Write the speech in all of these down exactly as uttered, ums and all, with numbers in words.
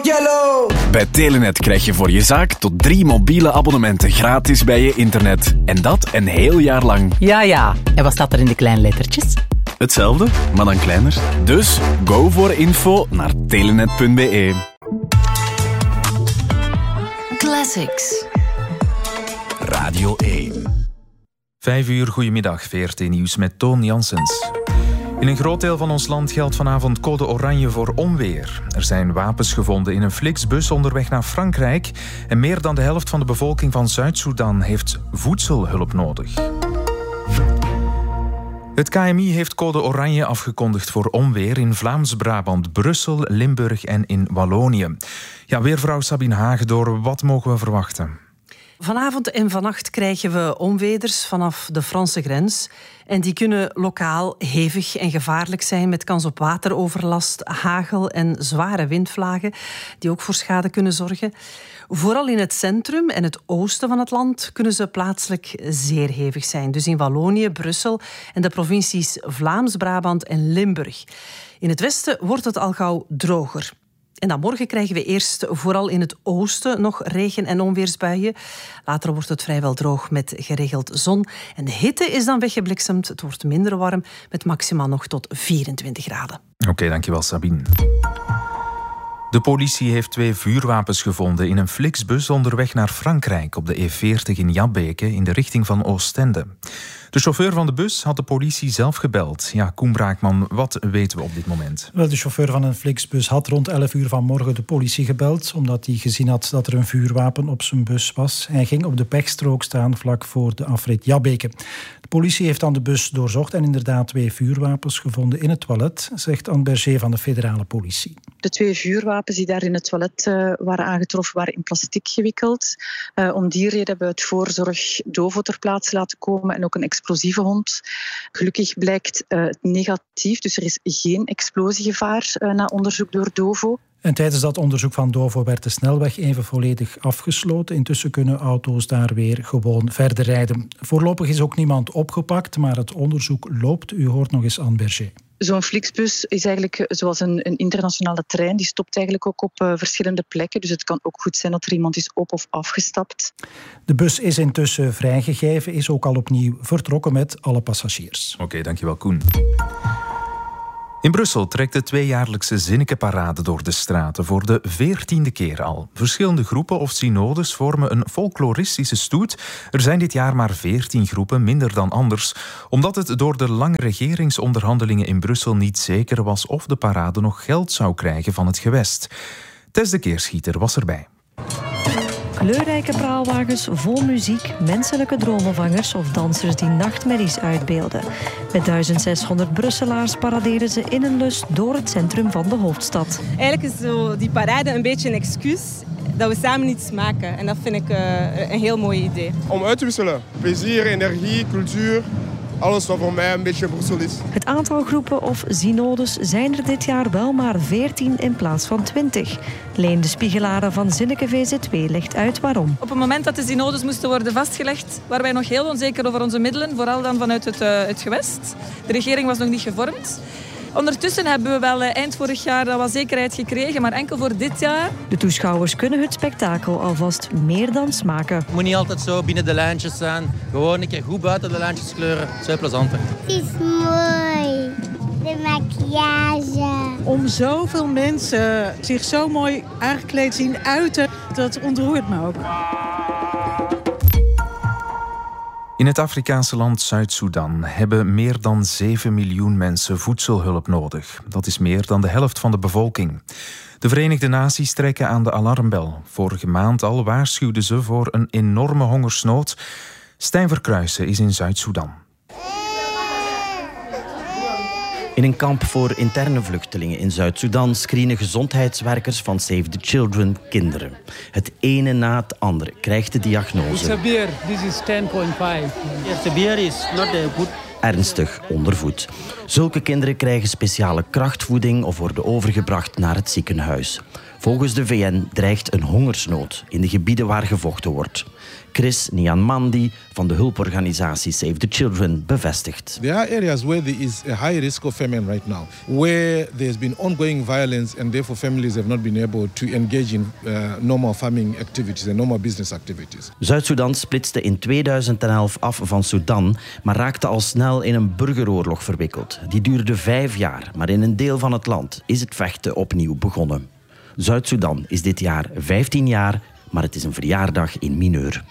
Yellow! Bij Telenet krijg je voor je zaak tot drie mobiele abonnementen gratis bij je internet. En dat een heel jaar lang. Ja, ja. En wat staat er in de kleine lettertjes? Hetzelfde, maar dan kleiner. Dus go voor info naar telenet punt be. Classics. Radio één. Vijf uur, goedemiddag, V R T Nieuws met Toon Janssens. In een groot deel van ons land geldt vanavond code oranje voor onweer. Er zijn wapens gevonden in een Flixbus onderweg naar Frankrijk. En meer dan de helft van de bevolking van Zuid-Soedan heeft voedselhulp nodig. Het K M I heeft code oranje afgekondigd voor onweer in Vlaams-Brabant, Brussel, Limburg en in Wallonië. Ja, weervrouw Sabine Hagedoor, wat mogen we verwachten? Vanavond en vannacht krijgen we onweders vanaf de Franse grens. En die kunnen lokaal hevig en gevaarlijk zijn met kans op wateroverlast, hagel en zware windvlagen die ook voor schade kunnen zorgen. Vooral in het centrum en het oosten van het land kunnen ze plaatselijk zeer hevig zijn. Dus in Wallonië, Brussel en de provincies Vlaams-Brabant en Limburg. In het westen wordt het al gauw droger. En dan morgen krijgen we eerst vooral in het oosten nog regen- en onweersbuien. Later wordt het vrijwel droog met geregeld zon. En de hitte is dan weggebliksemd. Het wordt minder warm met maximaal nog tot vierentwintig graden. Oké, okay, dankjewel Sabine. De politie heeft twee vuurwapens gevonden in een Flixbus onderweg naar Frankrijk op de E veertig in Jabbeke in de richting van Oostende. De chauffeur van de bus had de politie zelf gebeld. Ja, Koen Braakman, wat weten we op dit moment? Wel, de chauffeur van een Flixbus had rond elf uur vanmorgen de politie gebeld, omdat hij gezien had dat er een vuurwapen op zijn bus was. Hij ging op de pechstrook staan vlak voor de afrit Jabbeke. De politie heeft dan de bus doorzocht en inderdaad twee vuurwapens gevonden in het toilet, zegt Anne Berger van de federale politie. De twee vuurwapens die daar in het toilet uh, waren aangetroffen, waren in plastic gewikkeld. Uh, om die reden hebben we het voorzorg Dovo ter plaatse laten komen en ook een explosieve hond. Gelukkig blijkt uh, het negatief, dus er is geen explosiegevaar uh, na onderzoek door Dovo. En tijdens dat onderzoek van Dovo werd de snelweg even volledig afgesloten. Intussen kunnen auto's daar weer gewoon verder rijden. Voorlopig is ook niemand opgepakt, maar het onderzoek loopt. U hoort nog eens Anne Berger. Zo'n Flixbus is eigenlijk zoals een, een internationale trein. Die stopt eigenlijk ook op uh, verschillende plekken. Dus het kan ook goed zijn dat er iemand is op- of afgestapt. De bus is intussen vrijgegeven, is ook al opnieuw vertrokken met alle passagiers. Oké, okay, dankjewel Koen. In Brussel trekt de tweejaarlijkse Zinnekeparade door de straten voor de veertiende keer al. Verschillende groepen of synodes vormen een folkloristische stoet. Er zijn dit jaar maar veertien groepen, minder dan anders, omdat het door de lange regeringsonderhandelingen in Brussel niet zeker was of de parade nog geld zou krijgen van het gewest. Tess de Keerschieter was erbij. Kleurrijke praalwagens vol muziek, menselijke dromenvangers of dansers die nachtmerries uitbeelden. Met duizend zeshonderd Brusselaars paraderen ze in een lus door het centrum van de hoofdstad. Eigenlijk is zo die parade een beetje een excuus dat we samen iets maken. En dat vind ik uh, een heel mooi idee. Om uit te wisselen. Plezier, energie, cultuur. Alles wat voor mij een beetje Brussel is. Het aantal groepen of synodes zijn er dit jaar wel maar veertien in plaats van twintig. Leen de Spiegelaren van Zinneke V Z W legt uit waarom. Op het moment dat de synodes moesten worden vastgelegd, waren wij nog heel onzeker over onze middelen, vooral dan vanuit het, uh, het gewest. De regering was nog niet gevormd. Ondertussen hebben we wel eind vorig jaar dat wat zekerheid gekregen, maar enkel voor dit jaar. De toeschouwers kunnen het spektakel alvast meer dan smaken. Het moet niet altijd zo binnen de lijntjes zijn. Gewoon een keer goed buiten de lijntjes kleuren. Het is wel plezanter. Het is mooi. De maquillage. Om zoveel mensen zich zo mooi aangekleed zien uiten, dat ontroert me ook. In het Afrikaanse land Zuid-Soedan hebben meer dan zeven miljoen mensen voedselhulp nodig. Dat is meer dan de helft van de bevolking. De Verenigde Naties trekken aan de alarmbel. Vorige maand al waarschuwden ze voor een enorme hongersnood. Stijn Verkruijsen is in Zuid-Soedan. In een kamp voor interne vluchtelingen in Zuid-Soedan screenen gezondheidswerkers van Save the Children kinderen. Het ene na het andere krijgt de diagnose. Severe, this is ten point five. Yes, severe is not a good. Ernstig ondervoed. Zulke kinderen krijgen speciale krachtvoeding of worden overgebracht naar het ziekenhuis. Volgens de V N dreigt een hongersnood in de gebieden waar gevochten wordt. Chris Nyanmandi van de hulporganisatie Save the Children bevestigt. There are areas where there is a high risk of famine right now, where there's been ongoing violence and therefore families have not been able to engage in uh, normal farming activities and normal business activities. Zuid-Soedan splitste in tweeduizend elf af van Sudan, maar raakte al snel in een burgeroorlog verwikkeld. Die duurde vijf jaar, maar in een deel van het land is het vechten opnieuw begonnen. Zuid-Soedan is dit jaar vijftien jaar, maar het is een verjaardag in mineur.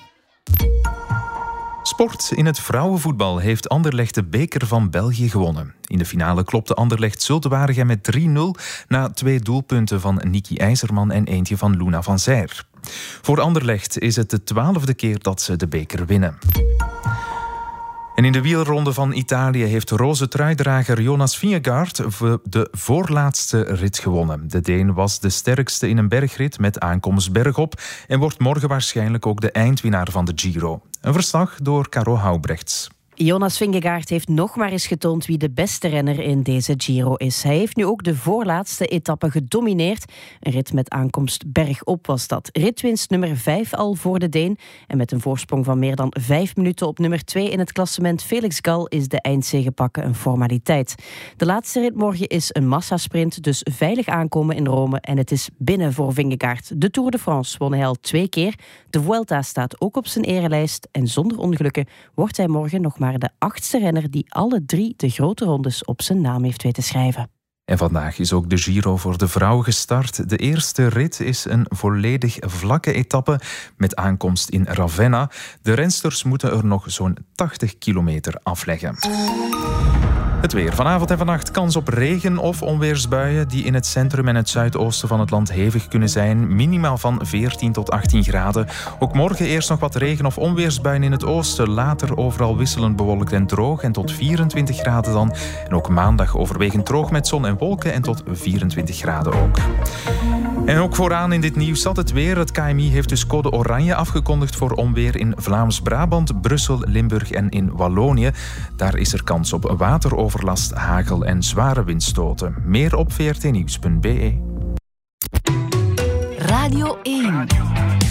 Sport. In het vrouwenvoetbal heeft Anderlecht de beker van België gewonnen. In de finale klopte Anderlecht Zulte Waregem met drie nul na twee doelpunten van Niki IJzerman en eentje van Luna van Zijr. Voor Anderlecht is het de twaalfde keer dat ze de beker winnen. En in de wielronde van Italië heeft roze truidrager Jonas Vingegaard de voorlaatste rit gewonnen. De Deen was de sterkste in een bergrit met aankomst bergop en wordt morgen waarschijnlijk ook de eindwinnaar van de Giro. Een verslag door Caro Houbrechts. Jonas Vingegaard heeft nog maar eens getoond wie de beste renner in deze Giro is. Hij heeft nu ook de voorlaatste etappe gedomineerd. Een rit met aankomst bergop was dat. Ritwinst nummer vijf al voor de Deen. En met een voorsprong van meer dan vijf minuten op nummer twee in het klassement Felix Gal is de eindzege pakken een formaliteit. De laatste rit morgen is een massasprint, dus veilig aankomen in Rome. En het is binnen voor Vingegaard. De Tour de France won hij al twee keer. De Vuelta staat ook op zijn erelijst. En zonder ongelukken wordt hij morgen nog maar de achtste renner die alle drie de grote rondes op zijn naam heeft weten schrijven. En vandaag is ook de Giro voor de vrouwen gestart. De eerste rit is een volledig vlakke etappe met aankomst in Ravenna. De rensters moeten er nog zo'n tachtig kilometer afleggen. Het weer. Vanavond en vannacht kans op regen- of onweersbuien die in het centrum en het zuidoosten van het land hevig kunnen zijn. Minimaal van veertien tot achttien graden. Ook morgen eerst nog wat regen- of onweersbuien in het oosten. Later overal wisselend bewolkt en droog en tot vierentwintig graden dan. En ook maandag overwegend droog met zon en wolken en tot vierentwintig graden ook. En ook vooraan in dit nieuws zat het weer. Het K M I heeft dus code oranje afgekondigd voor onweer in Vlaams-Brabant, Brussel, Limburg en in Wallonië. Daar is er kans op wateroverlast, hagel en zware windstoten. Meer op v r t nieuws punt b e. Radio één.